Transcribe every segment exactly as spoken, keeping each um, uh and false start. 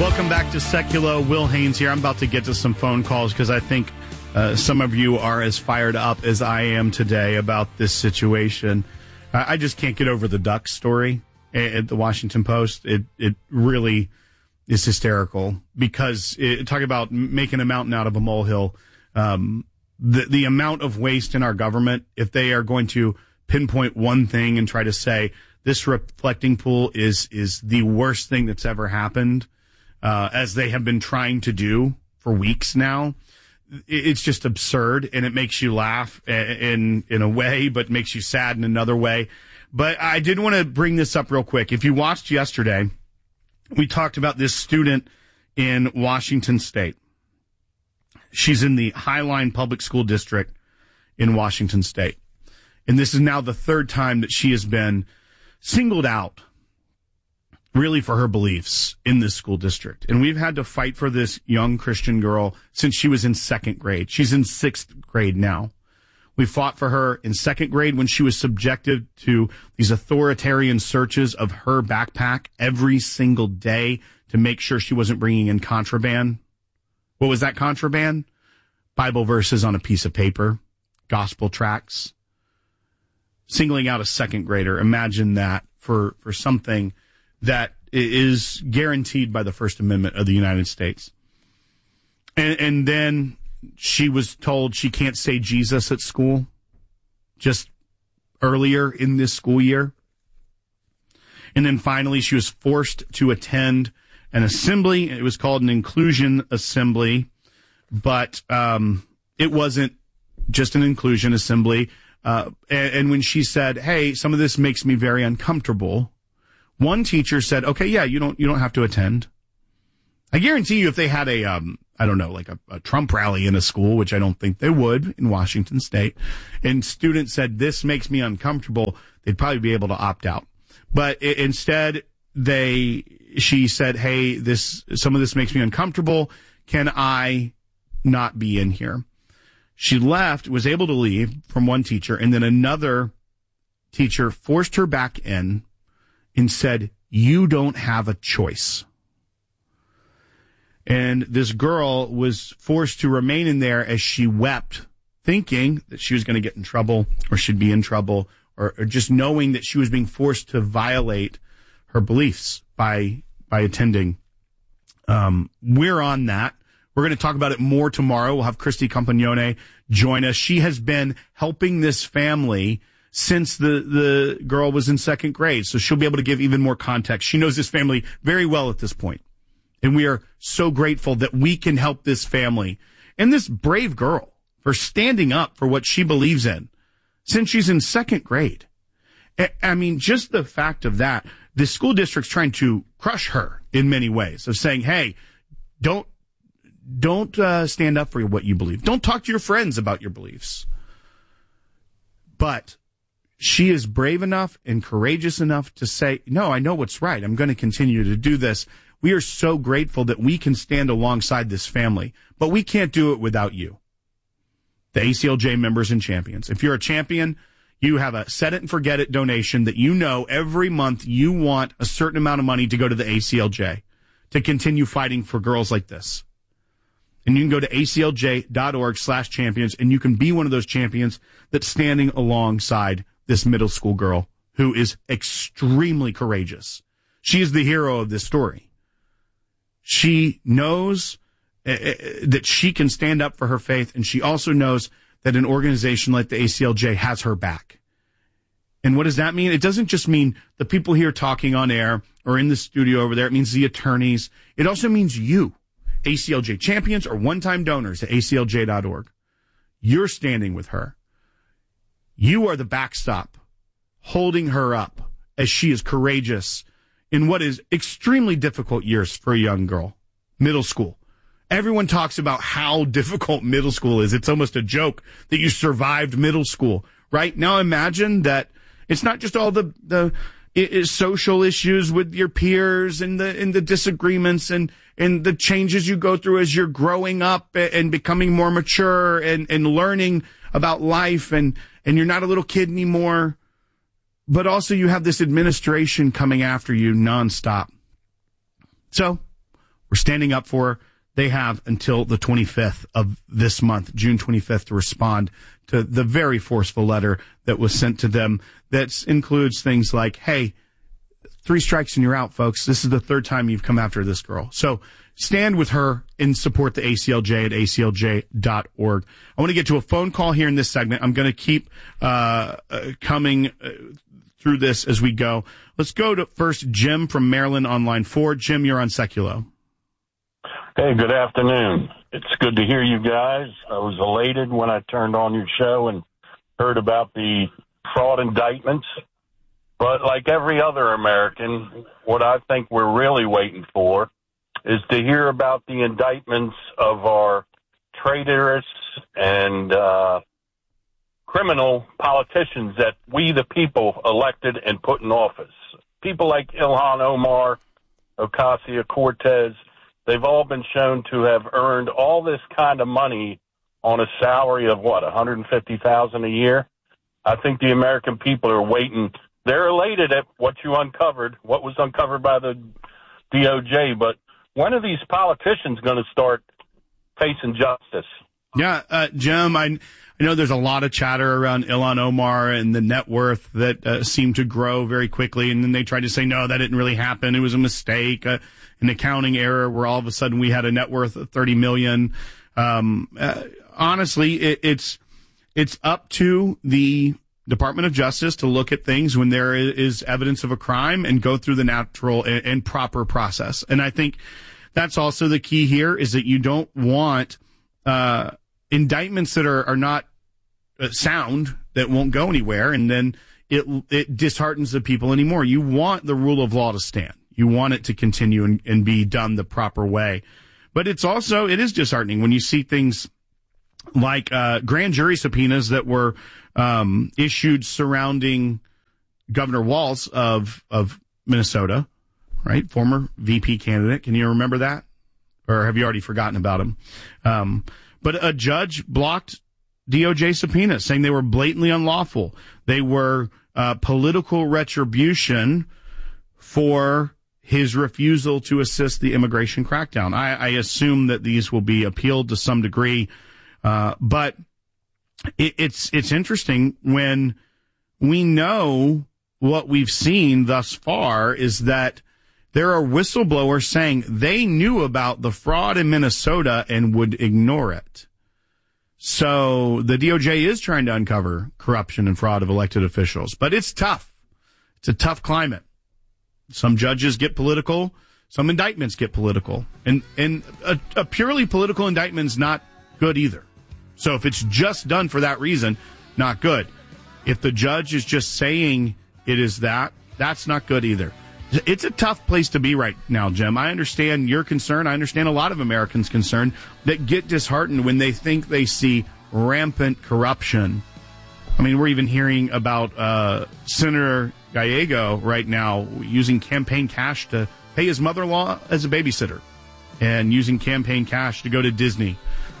Welcome back to Seculo. Will Haynes here. I'm about to get to some phone calls because I think uh, some of you are as fired up as I am today about this situation. Uh, I just can't get over the duck story at the Washington Post. It it really is hysterical because it, talk about making a mountain out of a molehill. Um, the the amount of waste in our government, if they are going to pinpoint one thing and try to say this reflecting pool is is the worst thing that's ever happened, uh, as they have been trying to do for weeks now, it's just absurd, and it makes you laugh in in a way, but makes you sad in another way. But I did want to bring this up real quick. If you watched yesterday, we talked about this student in Washington State. She's in the Highline Public School District in Washington State. And this is now the third time that she has been singled out, really, for her beliefs in this school district. And we've had to fight for this young Christian girl since she was in second grade. She's in sixth grade now. We fought for her in second grade when she was subjected to these authoritarian searches of her backpack every single day to make sure she wasn't bringing in contraband. What was that contraband? Bible verses on a piece of paper, gospel tracts. Singling out a second grader, imagine that for, for something that is guaranteed by the First Amendment of the United States. And, and then she was told she can't say Jesus at school just earlier in this school year. And then finally she was forced to attend an assembly. It was called an inclusion assembly, but um, it wasn't just an inclusion assembly. Uh, and, and when she said, hey, some of this makes me very uncomfortable, one teacher said, okay, yeah, you don't, you don't have to attend. I guarantee you if they had a, um, I don't know, like a, a Trump rally in a school, which I don't think they would in Washington State, and students said, this makes me uncomfortable, they'd probably be able to opt out. But it, instead, they, she said, hey, this, some of this makes me uncomfortable. Can I not be in here? She left, was able to leave from one teacher, and then another teacher forced her back in and said, you don't have a choice. And this girl was forced to remain in there as she wept, thinking that she was going to get in trouble or she'd be in trouble, or, or just knowing that she was being forced to violate her beliefs by by attending. Um, we're on that. We're going to talk about it more tomorrow. We'll have Christy Campagnone join us. She has been helping this family since the, the girl was in second grade, so she'll be able to give even more context. She knows this family very well at this point, and we are so grateful that we can help this family and this brave girl for standing up for what she believes in since she's in second grade. I mean, just the fact of that, the school district's trying to crush her in many ways, of saying, hey, don't Don't uh, stand up for what you believe. Don't talk to your friends about your beliefs. But she is brave enough and courageous enough to say, no, I know what's right. I'm going to continue to do this. We are so grateful that we can stand alongside this family, but we can't do it without you, the A C L J members and champions. If you're a champion, you have a set it and forget it donation that you know every month you want a certain amount of money to go to the A C L J to continue fighting for girls like this. And you can go to aclj.org slash champions, and you can be one of those champions that's standing alongside this middle school girl who is extremely courageous. She is the hero of this story. She knows uh, that she can stand up for her faith, and she also knows that an organization like the A C L J has her back. And what does that mean? It doesn't just mean the people here talking on air or in the studio over there. It means the attorneys. It also means you, A C L J champions or one-time donors at A C L J dot org. You're standing with her. You are the backstop, holding her up as she is courageous in what is extremely difficult years for a young girl, middle school. Everyone talks about how difficult middle school is. It's almost a joke that you survived middle school, right? Now imagine that it's not just all the, the it is social issues with your peers and the, and the disagreements and, and the changes you go through as you're growing up and becoming more mature and, and learning about life, and, and you're not a little kid anymore. But also you have this administration coming after you nonstop. So We're standing up for her. They have until the twenty-fifth of this month, June twenty-fifth, to respond to the very forceful letter that was sent to them that includes things like, hey, three strikes and you're out, folks. This is the third time you've come after this girl. So stand with her and support the A C L J at A C L J dot org. I want to get to a phone call here in this segment. I'm going to keep uh, uh coming uh, through this as we go. Let's go to first Jim from Maryland on line four. Jim, you're on Seculo. Hey, good afternoon. It's good to hear you guys. I was elated when I turned on your show and heard about the fraud indictments. But like every other American, what I think we're really waiting for is to hear about the indictments of our traitorous and uh, criminal politicians that we, the people, elected and put in office. People like Ilhan Omar, Ocasio-Cortez, they've all been shown to have earned all this kind of money on a salary of, what, one hundred fifty thousand dollars a year? I think the American people are waiting. They're elated at what you uncovered, what was uncovered by the D O J, but when are these politicians going to start facing justice? Yeah, uh, Jim, I, I know there's a lot of chatter around Ilhan Omar and the net worth that uh, seemed to grow very quickly, and then they tried to say, no, that didn't really happen. It was a mistake, uh, an accounting error where all of a sudden we had a net worth of thirty million dollars. Um, uh, honestly, it, it's it's up to the Department of Justice to look at things when there is evidence of a crime and go through the natural and, and proper process. And I think that's also the key here is that you don't want uh, indictments that are, are not uh, sound, that won't go anywhere, and then it it disheartens the people anymore. You want the rule of law to stand. You want it to continue and, and be done the proper way. But it's also, it is disheartening when you see things like uh, grand jury subpoenas that were um, issued surrounding Governor Walz of of Minnesota, right? Former V P candidate. Can you remember that? Or have you already forgotten about him? Um, but a judge blocked D O J subpoenas, saying they were blatantly unlawful. They were uh, political retribution for his refusal to assist the immigration crackdown. I, I assume that these will be appealed to some degree, uh, but it, it's it's interesting when we know what we've seen thus far is that there are whistleblowers saying they knew about the fraud in Minnesota and would ignore it. So the D O J is trying to uncover corruption and fraud of elected officials, but it's tough. It's a tough climate. Some judges get political. Some indictments get political. And and a, a purely political indictment is not good either. So if it's just done for that reason, not good. If the judge is just saying it is that, that's not good either. It's a tough place to be right now, Jim. I understand your concern. I understand a lot of Americans' concern that get disheartened when they think they see rampant corruption. I mean, we're even hearing about uh, Senator Gallego right now using campaign cash to pay his mother-in-law as a babysitter and using campaign cash to go to Disney.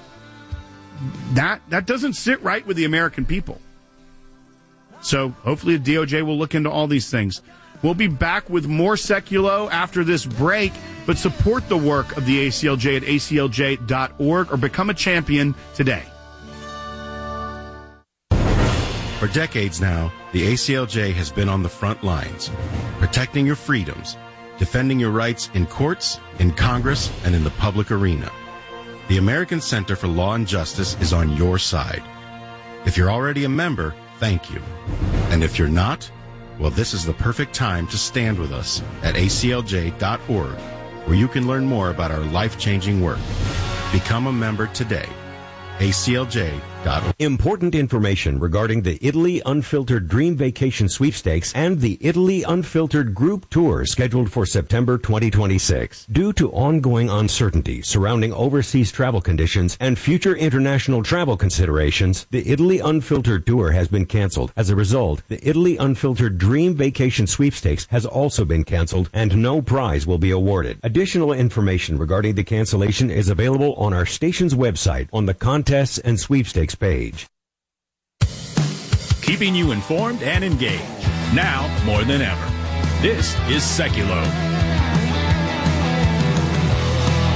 That that doesn't sit right with the American people. So hopefully the D O J will look into all these things. We'll be back with more Seculo after this break, but support the work of the A C L J at A C L J dot org or become a champion today. For decades now, the A C L J has been on the front lines, protecting your freedoms, defending your rights in courts, in Congress, and in the public arena. The American Center for Law and Justice is on your side. If you're already a member, thank you. And if you're not, well, this is the perfect time to stand with us at A C L J dot org, where you can learn more about our life-changing work. Become a member today. A C L J dot org. Important information regarding the Italy Unfiltered Dream Vacation Sweepstakes and the Italy Unfiltered Group Tour scheduled for September twenty twenty-six. Due to ongoing uncertainty surrounding overseas travel conditions and future international travel considerations, the Italy Unfiltered Tour has been canceled. As a result, the Italy Unfiltered Dream Vacation Sweepstakes has also been canceled and no prize will be awarded. Additional information regarding the cancellation is available on our station's website on the Contests and Sweepstakes page. Keeping you informed and engaged, now more than ever. This is Seculo.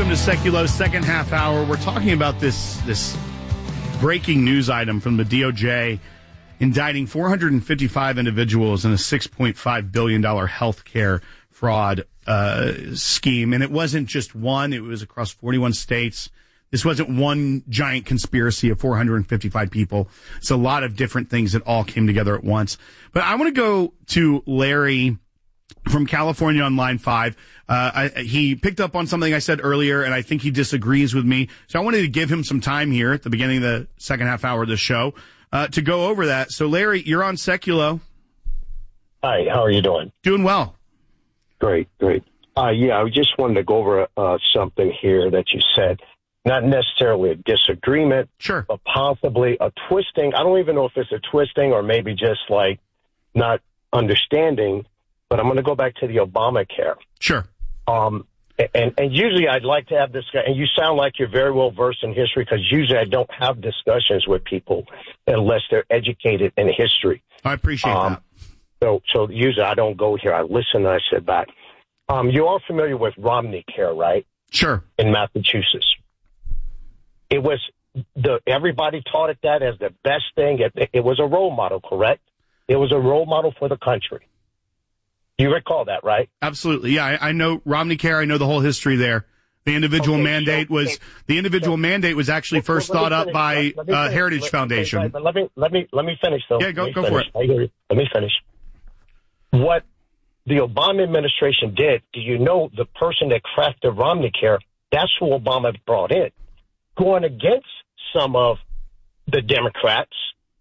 Welcome to Seculo's second half hour. We're talking about this this breaking news item from the D O J indicting four hundred fifty-five individuals in a six point five billion dollars health care fraud uh, scheme. And it wasn't just one. It was across forty-one states. This wasn't one giant conspiracy of four hundred fifty-five people. It's a lot of different things that all came together at once. But I want to go to Larry from California on line five. Uh, I, he picked up on something I said earlier, and I think he disagrees with me. So I wanted to give him some time here at the beginning of the second half hour of the show uh, to go over that. So, Larry, you're on Seculo. Hi, how are you doing? Doing well. Great, great. Uh, yeah, I just wanted to go over uh, something here that you said. Not necessarily a disagreement, sure, but possibly a twisting. I don't even know if it's a twisting or maybe just like not understanding, but I'm going to go back to the Obamacare. Sure. Um, and, and usually I'd like to have this guy, and you sound like you're very well versed in history, because usually I don't have discussions with people unless they're educated in history. I appreciate um, that. So, so usually I don't go here. I listen and I sit back. Um, you're all familiar with Romney Care, right? Sure. In Massachusetts. It was the everybody taught it that as the best thing. It, it was a role model, correct? It was a role model for the country. You recall that, right? Absolutely. Yeah, I, I know Romney Care. I know the whole history there. The individual okay, mandate so, was okay. the individual so, mandate was actually well, first well, thought up finish. by let, let uh, finish. Heritage let, Foundation. Okay, but let me let me let me let me finish though. Yeah, go go finish. for it. I hear you. Let me finish. What the Obama administration did, do you know the person that crafted Romney Care? That's who Obama brought in, going against some of the Democrats.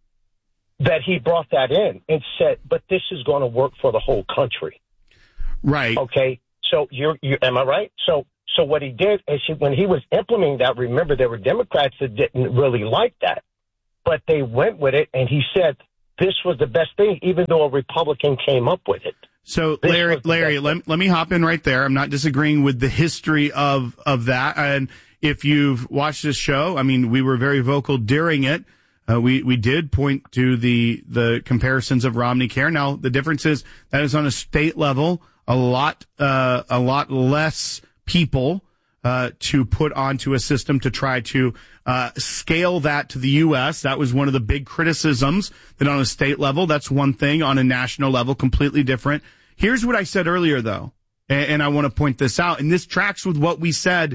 That he brought that in and said, but this is going to work for the whole country. Right. Okay. So you're, you, am I right? So, so what he did is he, when he was implementing that, remember there were Democrats that didn't really like that, but they went with it. And he said, this was the best thing, even though a Republican came up with it. So Larry, Larry, let, let me hop in right there. I'm not disagreeing with the history of, of that. And if you've watched this show, I mean, we were very vocal during it. Uh, we, we did point to the, the comparisons of Romney Care. Now, the difference is that is on a state level, a lot, uh, a lot less people, uh, to put onto a system to try to, uh, scale that to the U S. That was one of the big criticisms, that on a state level, that's one thing. On a national level, completely different. Here's what I said earlier, though, and, and I want to point this out, and this tracks with what we said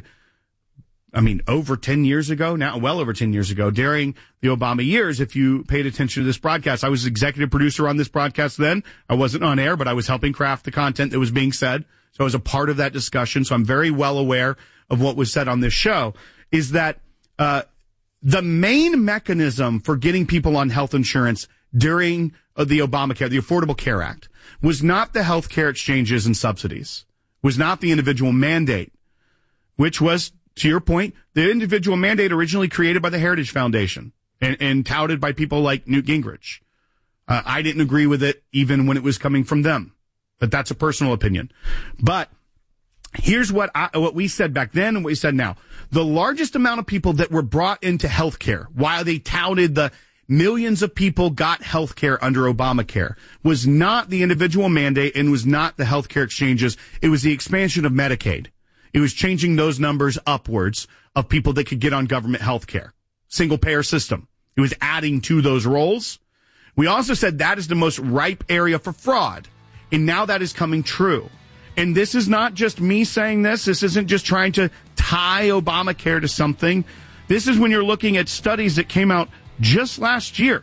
I mean, over ten years ago now, well over ten years ago, during the Obama years. If you paid attention to this broadcast, I was executive producer on this broadcast then. I wasn't on air, but I was helping craft the content that was being said. So I was a part of that discussion. So I'm very well aware of what was said on this show, is that, uh, the main mechanism for getting people on health insurance during uh, the Obamacare, the Affordable Care Act, was not the health care exchanges and subsidies, was not the individual mandate, which was, to your point, the individual mandate originally created by the Heritage Foundation and, and touted by people like Newt Gingrich. Uh, I didn't agree with it even when it was coming from them, but that's a personal opinion. But here's what I, what we said back then and what we said now. The largest amount of people that were brought into healthcare, while they touted the millions of people got healthcare under Obamacare, was not the individual mandate and was not the healthcare exchanges. It was the expansion of Medicaid. It was changing those numbers upwards of people that could get on government health care. Single payer system. It was adding to those roles. We also said that is the most ripe area for fraud. And now that is coming true. And this is not just me saying this. This isn't just trying to tie Obamacare to something. This is when you're looking at studies that came out just last year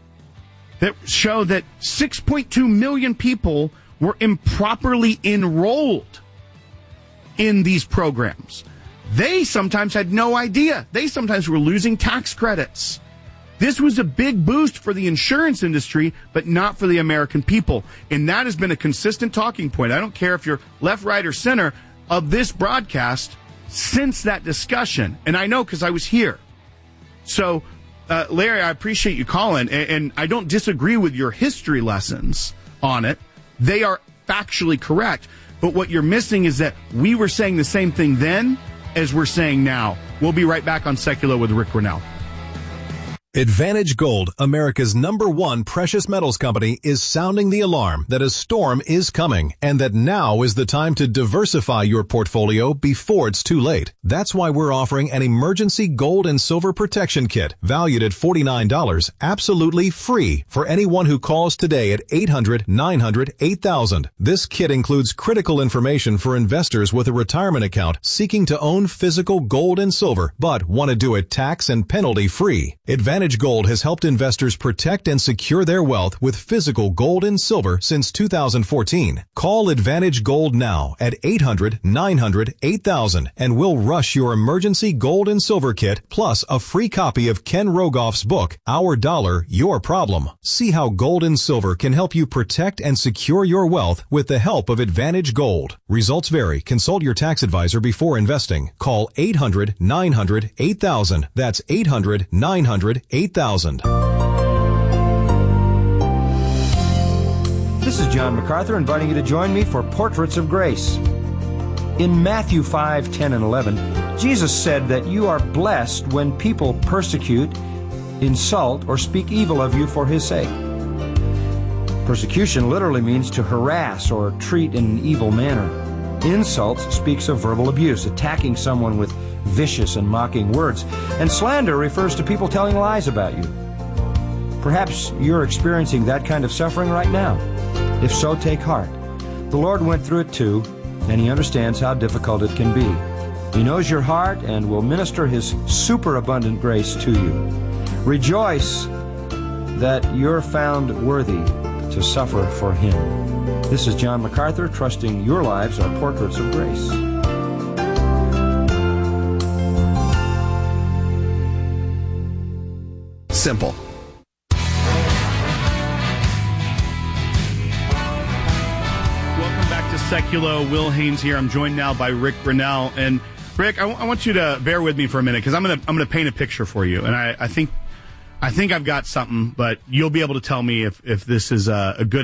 that show that six point two million people were improperly enrolled in these programs. They sometimes had no idea. They sometimes were losing tax credits. This was a big boost for the insurance industry, but not for the American people. And that has been a consistent talking point. I don't care if you're left, right, or center of this broadcast since that discussion. And I know because I was here. So, uh, Larry, I appreciate you calling, and, and I don't disagree with your history lessons on it. They are factually correct. But what you're missing is that we were saying the same thing then as we're saying now. We'll be right back on Secular with Rick Grinnell. Advantage Gold, America's number one precious metals company, is sounding the alarm that a storm is coming and that now is the time to diversify your portfolio before it's too late. That's why we're offering an emergency gold and silver protection kit valued at forty-nine dollars, absolutely free for anyone who calls today at eight hundred, nine hundred, eight thousand. This kit includes critical information for investors with a retirement account seeking to own physical gold and silver but want to do it tax and penalty free. Advantage Gold has helped investors protect and secure their wealth with physical gold and silver since two thousand fourteen. Call Advantage Gold now at eight hundred, nine hundred, eight thousand and we'll rush your emergency gold and silver kit plus a free copy of Ken Rogoff's book, Our Dollar, Your Problem. See how gold and silver can help you protect and secure your wealth with the help of Advantage Gold. Results vary. Consult your tax advisor before investing. Call eight hundred, nine hundred, eight thousand. That's eight hundred, nine hundred, eight thousand. This is John MacArthur inviting you to join me for Portraits of Grace. In Matthew five, ten, and eleven, Jesus said that you are blessed when people persecute, insult, or speak evil of you for His sake. Persecution literally means to harass or treat in an evil manner. Insults speaks of verbal abuse, attacking someone with vicious and mocking words. And slander refers to people telling lies about you. Perhaps you're experiencing that kind of suffering right now. If so, take heart. The Lord went through it too, and He understands how difficult it can be. He knows your heart and will minister His superabundant grace to you. Rejoice that you're found worthy to suffer for Him. This is John MacArthur, trusting your lives are portraits of grace. Simple. Welcome back to Seculo. Will Haynes here. I'm joined now by Rick Grinnell. And Rick, I, w- I want you to bear with me for a minute because I'm going to I'm going to paint a picture for you. And I, I think I think I've got something, but you'll be able to tell me if if this is a, a good